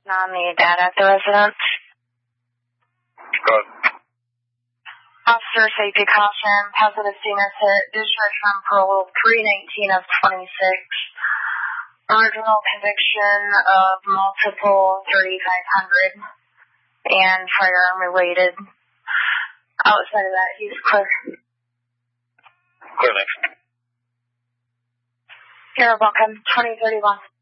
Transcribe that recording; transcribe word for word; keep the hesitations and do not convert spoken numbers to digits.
On the data at the residence. Good. Officer safety caution, positive C N S hit, discharge from parole three nineteen of twenty-six. Original conviction of multiple thirty-five hundred and firearm related. Outside of that, he's clear. Clear, next. You're welcome. twenty thirty-one.